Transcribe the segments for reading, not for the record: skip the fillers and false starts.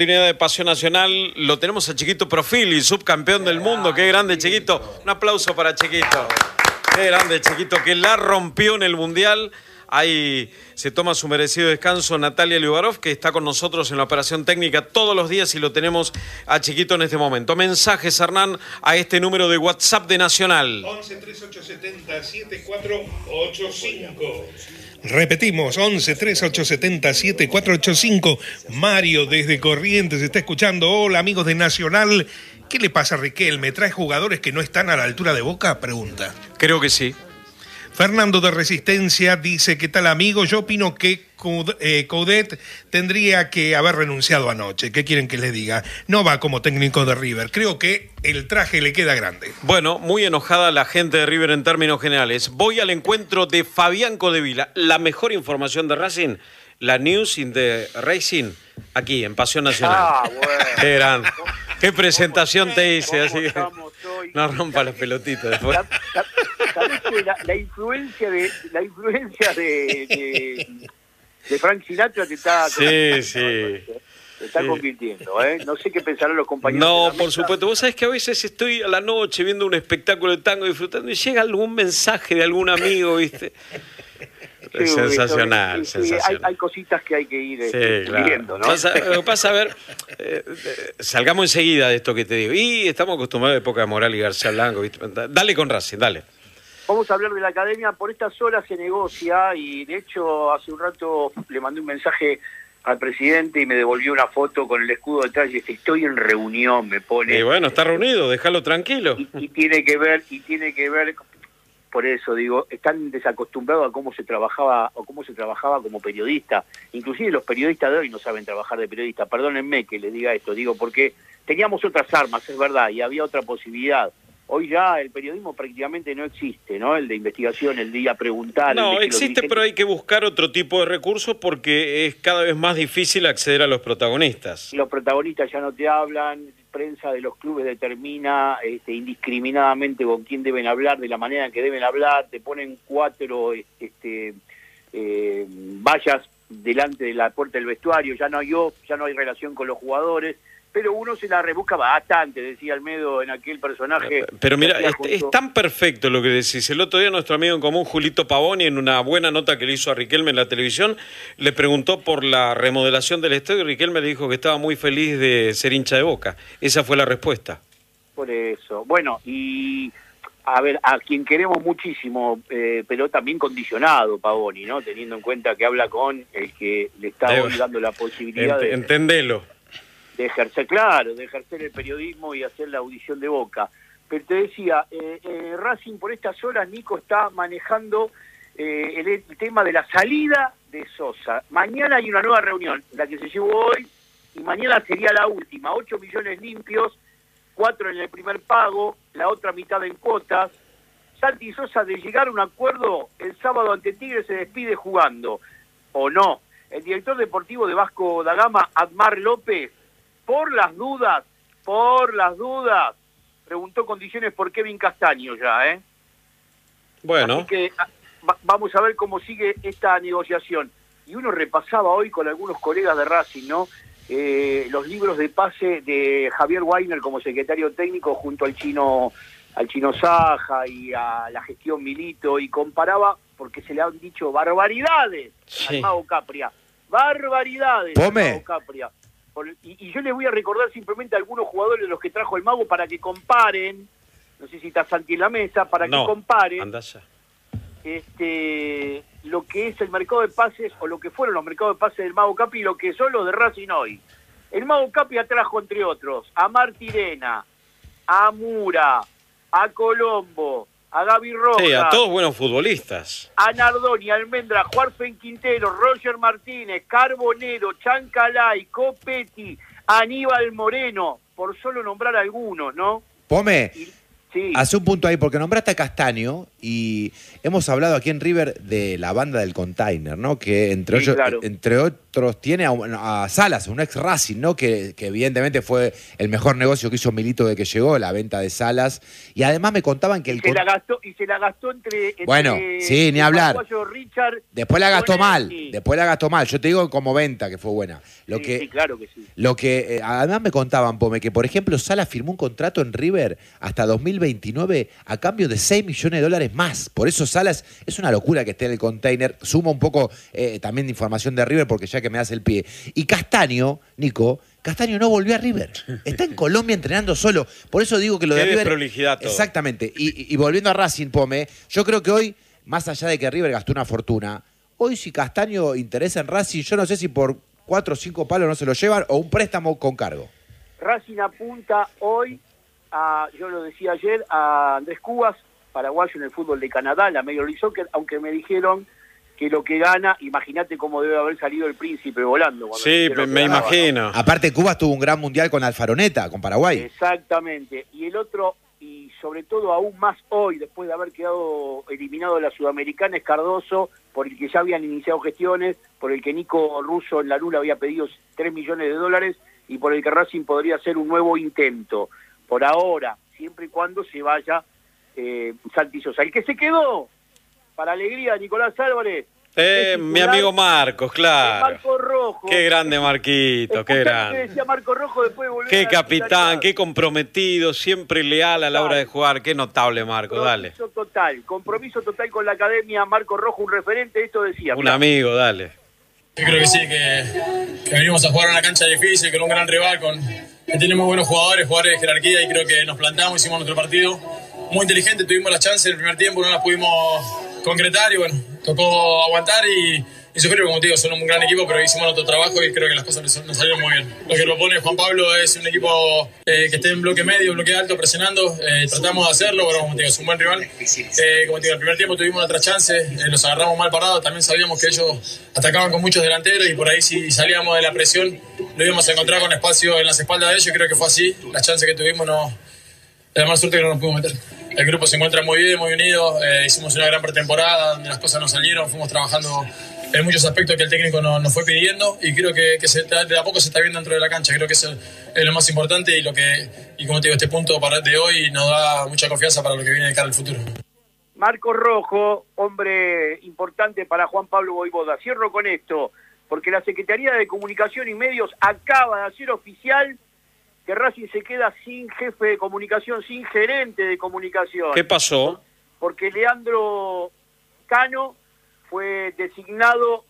De Pasión Nacional, lo tenemos a Chiquito Profili, subcampeón del mundo. Qué grande, Chiquito. Un aplauso para Chiquito. Qué grande, Chiquito, que la rompió en el Mundial. Ahí se toma su merecido descanso Natalia Liubarov, que está con nosotros en la operación técnica todos los días y lo tenemos a Chiquito en este momento. Mensajes, Hernán, a este número de WhatsApp de Nacional. 11 3870 7485. Repetimos, 11 3870 7485. Mario desde Corrientes está escuchando. Hola, amigos de Nacional. ¿Qué le pasa a Riquelme? ¿Trae jugadores que no están a la altura de Boca? Pregunta. Creo que sí. Fernando de Resistencia dice: ¿qué tal, amigo? Yo opino que Coudet tendría que haber renunciado anoche. ¿Qué quieren que les diga? No va como técnico de River. Creo que el traje le queda grande. Bueno, muy enojada la gente de River en términos generales. Voy al encuentro de Fabián Codevila. La mejor información de Racing, la News in the Racing, aquí en Pasión Nacional. Ah, bueno. Qué grande. Qué presentación te hice, así que no rompa las pelotitas después. ¿Sabés que la influencia de Frank Sinatra te está... Sí. Te está convirtiendo, ¿eh? No sé qué pensarán los compañeros. No, por supuesto. Vos sabés que a veces estoy a la noche viendo un espectáculo de tango disfrutando y llega algún mensaje de algún amigo, ¿viste? Sí, sensacional, sí, sensacional. Hay cositas que hay que ir viendo, ¿no? Lo que pasa, a ver, salgamos enseguida de esto que te digo. Y estamos acostumbrados a la época de Moral y García Blanco, ¿viste? Dale con Racing, dale. Vamos a hablar de la academia. Por estas horas se negocia y, de hecho, hace un rato le mandé un mensaje al presidente y me devolvió una foto con el escudo detrás y dice: estoy en reunión, me pone. Y bueno, está reunido, déjalo tranquilo. Y tiene que ver, por eso digo, están desacostumbrados a cómo se trabajaba como periodista. Inclusive los periodistas de hoy no saben trabajar de periodista. Perdónenme que les diga esto, digo, porque teníamos otras armas, es verdad, y había otra posibilidad. Hoy ya el periodismo prácticamente no existe, ¿no? El de investigación, el de ir a preguntar. No, existe, pero hay que buscar otro tipo de recursos porque es cada vez más difícil acceder a los protagonistas. Los protagonistas ya no te hablan, prensa de los clubes determina indiscriminadamente con quién deben hablar, de la manera en que deben hablar, te ponen 4 vallas delante de la puerta del vestuario, ya no hay relación con los jugadores. Pero uno se la rebusca bastante, decía Almedo en aquel personaje. Pero mira, es tan perfecto lo que decís. El otro día nuestro amigo en común, Julito Pavoni, en una buena nota que le hizo a Riquelme en la televisión, le preguntó por la remodelación del estadio y Riquelme le dijo que estaba muy feliz de ser hincha de Boca. Esa fue la respuesta. Por eso. Bueno, y a ver, a quien queremos muchísimo, pero también condicionado, Pavoni, ¿no? Teniendo en cuenta que habla con el que le está dando la posibilidad de... Entendelo. De ejercer el periodismo y hacer la audición de Boca. Pero te decía, Racing por estas horas, Nico, está manejando el tema de la salida de Sosa. Mañana hay una nueva reunión, la que se llevó hoy, y mañana sería la última. 8 millones limpios, 4 en el primer pago, la otra mitad en cuotas. Santi Sosa, de llegar a un acuerdo, el sábado ante Tigre se despide jugando, ¿o no? El director deportivo de Vasco da Gama, Admar López, por las dudas, preguntó condiciones por Kevin Castaño ya, ¿eh? Bueno. Así que vamos a ver cómo sigue esta negociación. Y uno repasaba hoy con algunos colegas de Racing, ¿no? Los libros de pase de Javier Weiner como secretario técnico junto al chino Saja y a la gestión Milito, y comparaba, porque se le han dicho barbaridades al Mago Capria. Barbaridades al Mago Capria. Y yo les voy a recordar simplemente a algunos jugadores de los que trajo el Mago para que comparen, no sé si está Santi en la mesa, para que comparen lo que es el mercado de pases, o lo que fueron los mercados de pases del Mago Capri y lo que son los de Racing hoy. El Mago Capri trajo, entre otros, a Martirena, a Mura, a Colombo, a Gaby Rojas. Sí, a todos buenos futbolistas. A Nardoni, Almendra, Juarfen Quintero, Roger Martínez, Carbonero, Chancalay, Copetti, Aníbal Moreno, por solo nombrar algunos, ¿no? Pome, sí. Hace un punto ahí, porque nombraste a Castaño y hemos hablado aquí en River de la banda del Container, ¿no? Que entre nosotros tiene a Salas, un ex Racing, ¿no? Que evidentemente fue el mejor negocio que hizo Milito de que llegó, la venta de Salas. Y además me contaban que se la gastó entre bueno, sí, ni hablar. Richard, después la gastó mal. Después la gastó mal. Yo te digo como venta que fue buena. Sí, claro que sí. Lo que además me contaban, Pome, que por ejemplo Salas firmó un contrato en River hasta 2029 a cambio de $6 millones más. Por eso Salas es una locura que esté en el container. Sumo un poco también de información de River porque ya que me das el pie. Y Castaño, Nico, Castaño no volvió a River. Está en Colombia entrenando solo. Por eso digo que lo de River... desprolijidad todo. Exactamente. Y volviendo a Racing, Pome, yo creo que hoy, más allá de que River gastó una fortuna, hoy si Castaño interesa en Racing, yo no sé si por 4 o 5 palos no se lo llevan o un préstamo con cargo. Racing apunta hoy, yo lo decía ayer, a Andrés Cubas, paraguayo en el fútbol de Canadá, la Major League Soccer, aunque me dijeron que lo que gana, imagínate cómo debe haber salido el príncipe volando. Sí, me imagino. ¿No? Aparte, Cubas tuvo un gran mundial con Alfaroneta, con Paraguay. Exactamente. Y el otro, y sobre todo aún más hoy, después de haber quedado eliminado de la Sudamericana, es Cardoso, por el que ya habían iniciado gestiones, por el que Nico Russo en la Lula había pedido $3 millones y por el que Racing podría hacer un nuevo intento. Por ahora, siempre y cuando se vaya Santi Sosa. El que se quedó, para alegría de Nicolás Álvarez, mi amigo Marcos, claro. Marco Rojo. Qué grande Marquito, qué grande. ¿Qué decía Marco Rojo después de volver qué a la capitán, titularidad? qué comprometido, siempre leal a la hora de jugar. Qué notable, Marco, dale. Compromiso total con la academia. Marco Rojo, un referente, esto decía. Un amigo, dale. Yo creo que sí, que venimos a jugar a una cancha difícil, con un gran rival, que tiene muy buenos jugadores de jerarquía, y creo que nos plantamos, hicimos nuestro partido muy inteligente, tuvimos la chance en el primer tiempo, no las pudimos concretar y bueno, tocó aguantar y sufrir, como te digo, son un gran equipo, pero hicimos nuestro trabajo y creo que las cosas nos salieron muy bien. Lo que propone Juan Pablo es un equipo que esté en bloque medio, bloque alto, presionando, tratamos de hacerlo, pero como te digo, es un buen rival. Como te digo, el primer tiempo tuvimos otra chance, los agarramos mal parados, también sabíamos que ellos atacaban con muchos delanteros y por ahí si salíamos de la presión lo íbamos a encontrar con espacio en las espaldas de ellos, y creo que fue así, las chances que tuvimos la mala suerte que no nos pudimos meter. El grupo se encuentra muy bien, muy unido, hicimos una gran pretemporada donde las cosas nos salieron, fuimos trabajando en muchos aspectos que el técnico nos fue pidiendo y creo que de a poco se está viendo dentro de la cancha, creo que es lo más importante y como te digo, este punto de hoy nos da mucha confianza para lo que viene de cara al futuro. Marco Rojo, hombre importante para Juan Pablo Vojvoda. Cierro con esto, porque la Secretaría de Comunicación y Medios acaba de hacer oficial que Racing se queda sin jefe de comunicación, sin gerente de comunicación. ¿Qué pasó? Porque Leandro Cano fue designado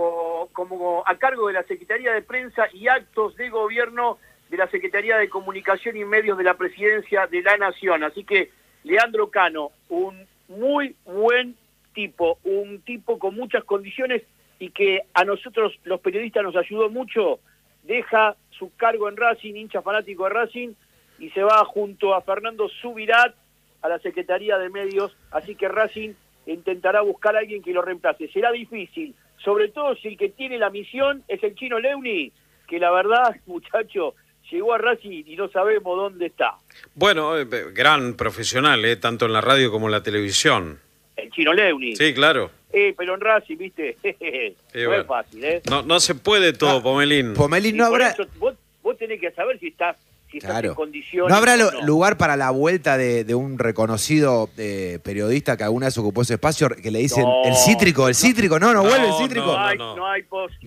como a cargo de la Secretaría de Prensa y Actos de Gobierno de la Secretaría de Comunicación y Medios de la Presidencia de la Nación. Así que Leandro Cano, un muy buen tipo, un tipo con muchas condiciones y que a nosotros los periodistas nos ayudó mucho, deja su cargo en Racing, hincha fanático de Racing, y se va junto a Fernando Subirat a la Secretaría de Medios, así que Racing intentará buscar a alguien que lo reemplace. Será difícil, sobre todo si el que tiene la misión es el Chino Leuni, que la verdad, muchacho, llegó a Racing y no sabemos dónde está. Bueno, gran profesional, tanto en la radio como en la televisión. El Chino Leuni. Sí, claro. Pero en Racing, viste, no bueno. es fácil, No se puede todo, Pomelín. Pomelín, no habrá... Eso, vos tenés que saber si estás en condiciones. ¿No habrá o no. lugar para la vuelta de un reconocido periodista que alguna vez ocupó ese espacio, que le dicen el cítrico, no vuelve el cítrico? No hay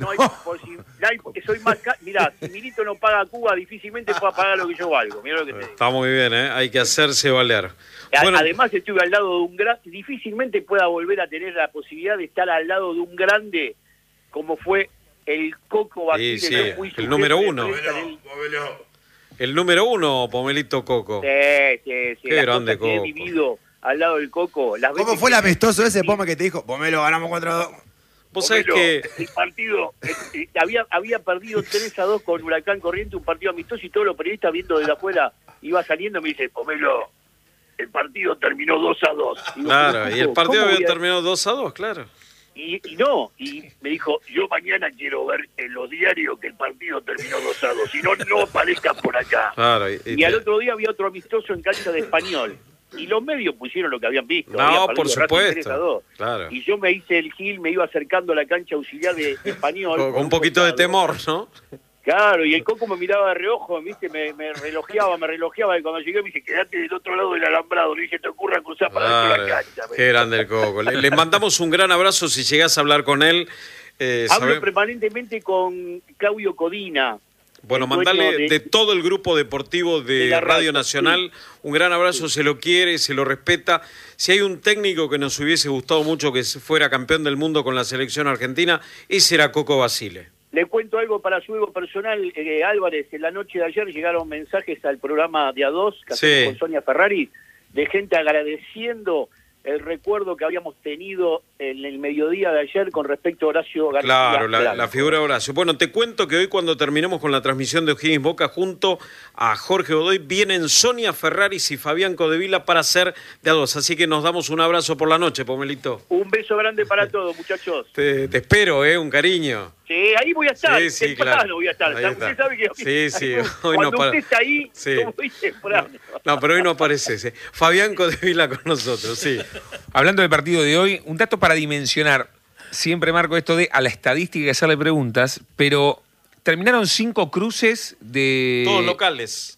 soy más mirá, si Milito no paga Cuba, difícilmente pueda pagar lo que yo valgo. Mirá lo que te digo. Está muy bien, hay que hacerse valer. Bueno, además estuve al lado de un gran, difícilmente pueda volver a tener la posibilidad de estar al lado de un grande como fue el Coco Basile. Sí, el número uno. El número uno, Pomelito Coco. Sí. Qué las grande cosas que he Coco. vivido al lado del Coco. ¿Cómo fue el amistoso ese, Pome, que te dijo, Pomelo, ganamos 4-2? Vos sabés Pomelo, que... el partido había perdido 3-2 con Huracán Corriente, un partido amistoso, y todos los periodistas viendo desde afuera iba saliendo, me dice, Pomelo, el partido terminó 2-2. Digo, Claro, y el partido había terminado terminado 2-2, claro. Y me dijo, yo mañana quiero ver en los diarios que el partido terminó 2-2, si no aparezcan por acá. Claro, Y al otro día había otro amistoso en cancha de Español. Y los medios pusieron lo que habían visto. No, por supuesto. Claro. Y yo me hice el gil, me iba acercando a la cancha auxiliar de Español. Con un poquito de temor, ¿no? Claro, y el Coco me miraba de reojo, ¿viste? Me relojeaba, y cuando llegué me dice, quedate del otro lado del alambrado, le dije, te ocurra cruzar para dentro de la cancha. Qué grande el Coco. Le mandamos un gran abrazo si llegás a hablar con él. Hablo permanentemente con Claudio Codina. Bueno, mandale de todo el grupo deportivo de la Radio Nacional un gran abrazo, se lo quiere, se lo respeta. Si hay un técnico que nos hubiese gustado mucho que fuera campeón del mundo con la selección argentina, ese era Coco Basile. Le cuento algo para su ego personal, Álvarez. En la noche de ayer llegaron mensajes al programa de A2, que hacemos con Sonia Ferrari, de gente agradeciendo el recuerdo que habíamos tenido en el mediodía de ayer con respecto a Horacio García. Claro, la figura de Horacio. Bueno, te cuento que hoy cuando terminemos con la transmisión de O'Higgins Boca junto a Jorge Godoy, vienen Sonia Ferraris y Fabián Codevila para ser de A2. Así que nos damos un abrazo por la noche, Pomelito. Un beso grande para todos, muchachos. Te espero, un cariño. Sí, ahí voy a estar. Sí, claro. Voy a estar. Usted sabe que sí. Hoy cuando usted está ahí, muy temprano. No, pero hoy no apareces. Fabián Codevila con nosotros, sí. Hablando del partido de hoy, un dato para dimensionar. Siempre marco esto de a la estadística y hacerle preguntas, pero terminaron 5 cruces de... Todos locales.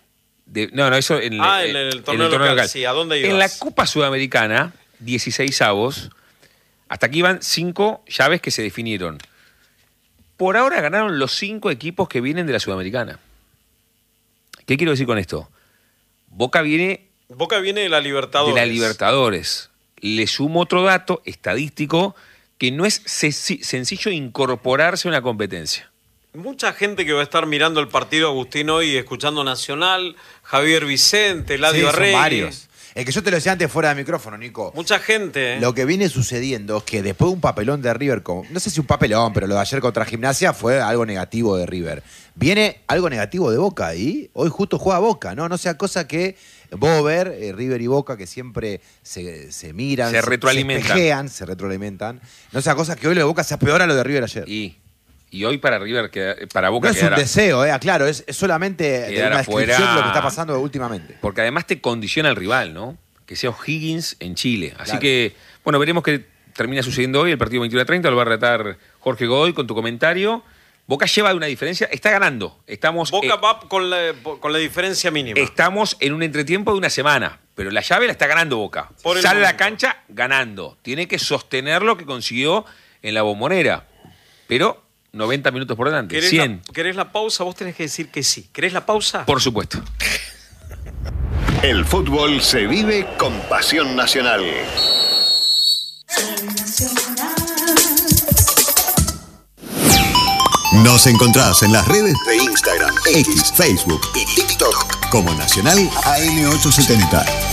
No, eso en el torneo local. Sí, ¿a dónde ibas? En la Copa Sudamericana, 16avos, hasta aquí van 5 llaves que se definieron. Por ahora ganaron los 5 equipos que vienen de la Sudamericana. ¿Qué quiero decir con esto? Boca viene de la Libertadores. De la Libertadores. Le sumo otro dato estadístico que no es sencillo incorporarse a una competencia. Mucha gente que va a estar mirando el partido, Agustín, hoy, escuchando Nacional, Javier Vicente, Eladio Arregui. Son varios. Es que yo te lo decía antes fuera de micrófono, Nico. Mucha gente. Lo que viene sucediendo es que después de un papelón de River, no sé si un papelón, pero lo de ayer contra Gimnasia fue algo negativo de River. Viene algo negativo de Boca y hoy justo juega Boca, ¿no? No sea cosa que vos ver River y Boca que siempre se miran, se retroalimentan. Se retroalimentan. No sea cosa que hoy lo de Boca sea peor a lo de River ayer. Y hoy para River, para Boca no es un deseo, claro, es solamente una descripción de lo que está pasando últimamente. Porque además te condiciona el rival, ¿no? Que sea O'Higgins en Chile. Así Claro. que, bueno, veremos qué termina sucediendo hoy. El partido 21-30 lo va a retar Jorge Godoy con tu comentario. Boca lleva de una diferencia, está ganando. Boca va con la diferencia mínima. Estamos en un entretiempo de una semana, pero la llave la está ganando Boca. Sale a la cancha ganando. Tiene que sostener lo que consiguió en la Bombonera. Pero 90 minutos por delante. 100. ¿Querés la pausa? Vos tenés que decir que sí. ¿Querés la pausa? Por supuesto. El fútbol se vive con pasión nacional. Nos encontrás en las redes de Instagram, X, Facebook y TikTok como Nacional AM870.